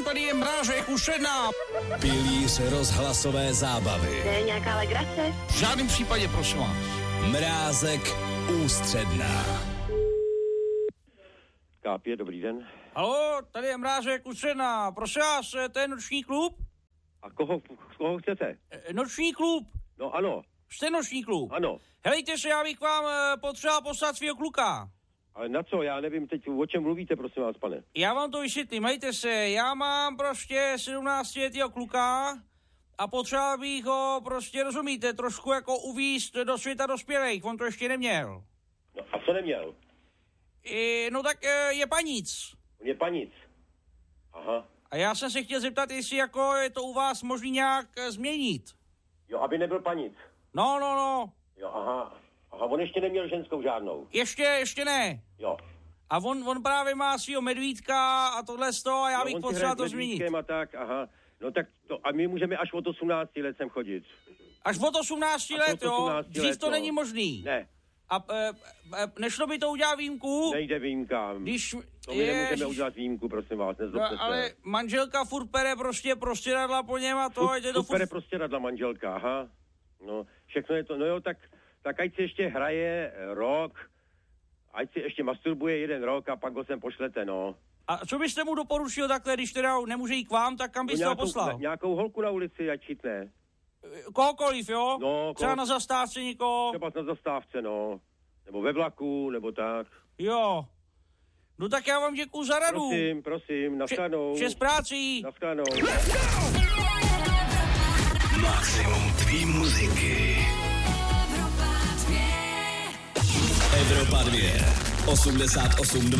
tady je Mrážek už 1. Pilíř rozhlasové zábavy. To je nějaká legrace? V žádném případě, prosím vás. Mrázek ústředná. Kápě, dobrý den. Haló, tady je Mrážek už 1. Prosím vás, to je noční klub? A koho chcete? Noční klub. No ano, Jste noční klub? ano. Helejte se, já bych vám potřeboval poslat svého kluka. Ale na co? Já nevím teď, o čem mluvíte, prosím vás, pane. Já vám to vysvětlím, hejte se, já mám prostě 17letýho kluka a potřeboval bych ho prostě, rozumíte, trošku jako uvízt do světa dospělých, on to ještě neměl. No a co neměl? No tak je panic. On je panic. Aha. A já jsem se chtěl zeptat, jestli jako je to u vás možný nějak změnit. Jo, aby nebyl panic. No. Jo, aha. Aha, on ještě neměl ženskou žádnou. Ještě ne. Jo. A on právě má svýho medvídka a tohle z toho a já bych potřeboval to změnit. A tak, aha. No tak to, a my můžeme až od 18 let sem chodit. Až od 18 let, jo? 18 Dřív let, to no. není možný. Ne. A nešlo by to udělat výjimku? Nejde výjimka. Když... To my nemůžeme udělat výjimku, prosím vás, nezlobte se. Ale manželka furt pere prostě prostěradla po něm a to... Furt pere prostěradla manželka, aha. No, všechno je to, no jo, tak ať si ještě hraje rok, ať si ještě masturbuje 1 rok a pak ho sem pošlete, no. A co byste mu doporučil takhle, když teda nemůže jít k vám, tak kam byste ho poslal? Nějakou holku na ulici, ať chytne. Kohokoliv, jo? No, třeba na zastávce někoho? Třeba na zastávce, no. Nebo ve vlaku, nebo tak. Jo. No tak já vám děkuju za radu. Prosím, nashledanou. Čes práci. Nashledanou. Maximum tvý muziky. Evropa 2. 88,2.